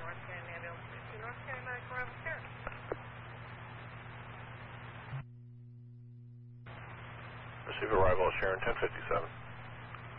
North County Ambulance 2, North County Medical Arrival Care. Receive arrival at Sharon 1057.